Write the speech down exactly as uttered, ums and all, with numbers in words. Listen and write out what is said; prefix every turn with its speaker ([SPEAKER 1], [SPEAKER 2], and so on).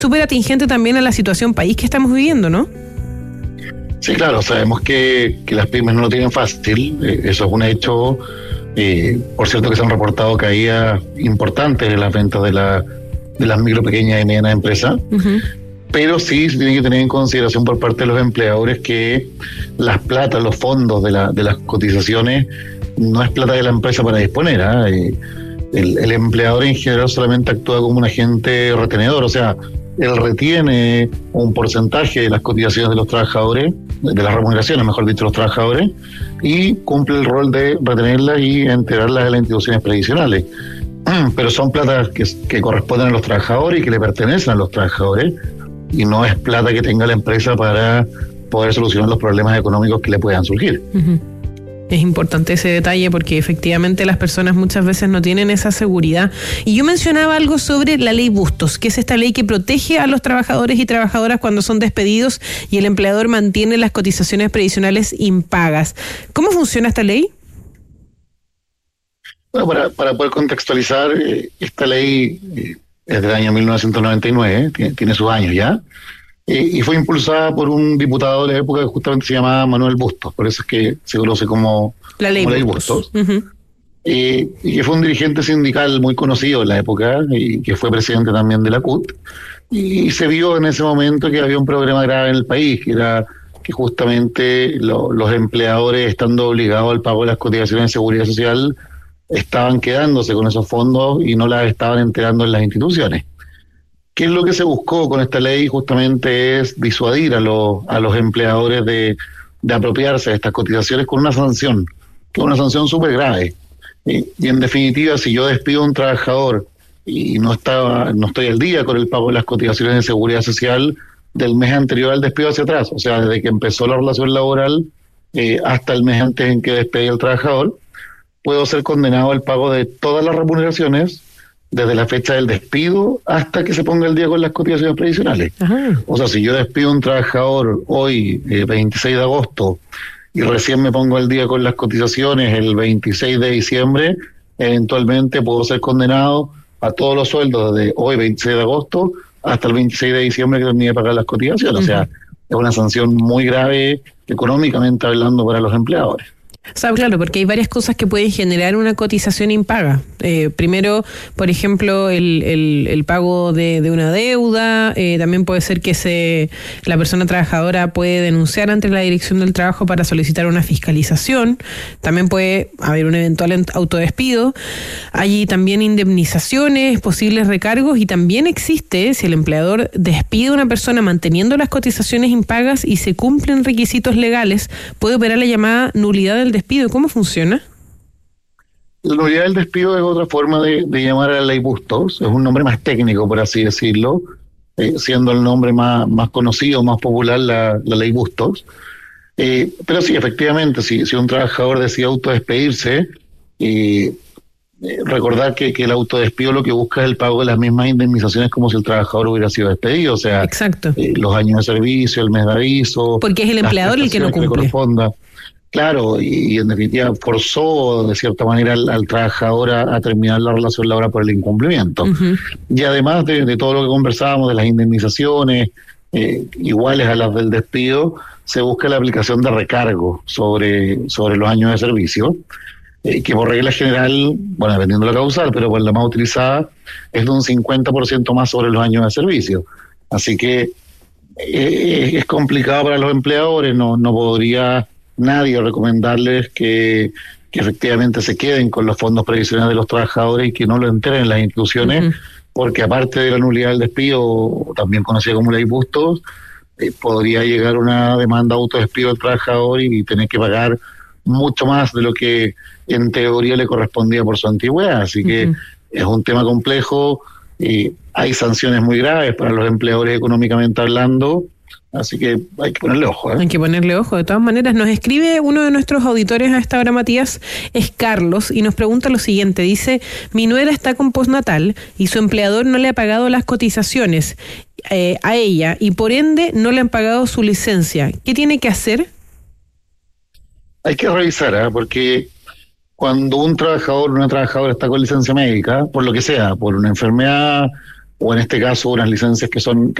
[SPEAKER 1] súper atingente también a la situación país que estamos viviendo, ¿no?
[SPEAKER 2] Sí, claro, sabemos que, que las pymes no lo tienen fácil, eh, eso es un hecho. Eh, por cierto que se han reportado caídas importantes en las ventas de, la, de las micro, pequeñas y medianas empresas, uh-huh. Pero sí se tiene que tener en consideración por parte de los empleadores que las platas, los fondos de, la, de las cotizaciones no es plata de la empresa para disponer, ¿eh? el, el empleador en general solamente actúa como un agente retenedor, o sea, él retiene un porcentaje de las cotizaciones de los trabajadores, de las remuneraciones, mejor dicho, de los trabajadores, y cumple el rol de retenerlas y entregarlas a las instituciones previsionales. Pero son platas que, que corresponden a los trabajadores y que le pertenecen a los trabajadores, y no es plata que tenga la empresa para poder solucionar los problemas económicos que le puedan surgir.
[SPEAKER 1] Uh-huh. Es importante ese detalle porque efectivamente las personas muchas veces no tienen esa seguridad. Y yo mencionaba algo sobre la ley Bustos, que es esta ley que protege a los trabajadores y trabajadoras cuando son despedidos y el empleador mantiene las cotizaciones previsionales impagas. ¿Cómo funciona esta ley?
[SPEAKER 2] Bueno, para, para poder contextualizar, eh, esta ley eh, es del año mil novecientos noventa y nueve, eh, tiene, tiene sus años ya. Y fue impulsada por un diputado de la época que justamente se llamaba Manuel Bustos, por eso es que se conoce como
[SPEAKER 1] la ley,
[SPEAKER 2] como ley
[SPEAKER 1] Bustos.
[SPEAKER 2] Bustos. Uh-huh. Y, y que fue un dirigente sindical muy conocido en la época y que fue presidente también de la C U T. Y se vio en ese momento que había un problema grave en el país, que era que justamente lo, los empleadores, estando obligados al pago de las cotizaciones de seguridad social, estaban quedándose con esos fondos y no las estaban entregando en las instituciones. ¿Qué es lo que se buscó con esta ley? Justamente es disuadir a, los a los empleadores de, de apropiarse de estas cotizaciones con una sanción, que es una sanción súper grave. Y, y en definitiva, si yo despido a un trabajador y no, estaba, no estoy al día con el pago de las cotizaciones de seguridad social del mes anterior al despido hacia atrás, o sea, desde que empezó la relación laboral eh, hasta el mes antes en que despedí al trabajador, puedo ser condenado al pago de todas las remuneraciones desde la fecha del despido hasta que se ponga el día con las cotizaciones previsionales. Ajá. O sea, si yo despido a un trabajador hoy, eh, veintiséis de agosto, y recién me pongo al día con las cotizaciones el veintiséis de diciembre, eventualmente puedo ser condenado a todos los sueldos desde hoy, veintiséis de agosto, hasta el veintiséis de diciembre que termine de pagar las cotizaciones. Uh-huh. O sea, es una sanción muy grave económicamente hablando para los empleadores.
[SPEAKER 1] O sea, claro, porque hay varias cosas que pueden generar una cotización impaga. Eh, primero, por ejemplo, el, el, el pago de, de una deuda. Eh, también puede ser que se la persona trabajadora puede denunciar ante la Dirección del Trabajo para solicitar una fiscalización. También puede haber un eventual autodespido. Hay también indemnizaciones, posibles recargos, y también existe, si el empleador despide a una persona manteniendo las cotizaciones impagas y se cumplen requisitos legales, puede operar la llamada nulidad del despido. ¿Cómo funciona?
[SPEAKER 2] La nulidad del despido es otra forma de, de llamar a la ley Bustos, es un nombre más técnico, por así decirlo, eh, siendo el nombre más, más conocido, más popular, la, la ley Bustos. Eh, pero sí, efectivamente, si, si un trabajador decide autodespedirse, eh, eh, recordar que, que el autodespido lo que busca es el pago de las mismas indemnizaciones como si el trabajador hubiera sido despedido, o sea,
[SPEAKER 1] exacto.
[SPEAKER 2] Eh, los años de servicio, el mes de aviso.
[SPEAKER 1] Porque es el empleador el que no cumple.
[SPEAKER 2] Que corresponda. Claro, y, y en definitiva forzó de cierta manera al, al trabajador a, a terminar la relación laboral por el incumplimiento. Uh-huh. Y además de, de todo lo que conversábamos, de las indemnizaciones eh, iguales a las del despido, se busca la aplicación de recargo sobre, sobre los años de servicio, eh, que por regla general, bueno, dependiendo de la causal, pero por la más utilizada, es de un cincuenta por ciento más sobre los años de servicio. Así que eh, es complicado para los empleadores, no, no podría nadie recomendarles que, que efectivamente se queden con los fondos previsionales de los trabajadores y que no lo entreguen en las instituciones, uh-huh. porque aparte de la nulidad del despido, también conocida como ley Bustos, eh, podría llegar una demanda de autodespido del trabajador y tener que pagar mucho más de lo que en teoría le correspondía por su antigüedad. Así que uh-huh. es un tema complejo, y hay sanciones muy graves para los empleadores económicamente hablando. Así que hay que ponerle ojo, ¿eh?
[SPEAKER 1] Hay que ponerle ojo. De todas maneras, nos escribe uno de nuestros auditores a esta hora, Matías, es Carlos, y nos pregunta lo siguiente. Dice, mi nuera está con postnatal y su empleador no le ha pagado las cotizaciones eh, a ella y por ende no le han pagado su licencia. ¿Qué tiene que hacer?
[SPEAKER 2] Hay que revisar, ¿eh? Porque cuando un trabajador o una trabajadora está con licencia médica, por lo que sea, por una enfermedad, o en este caso unas licencias que son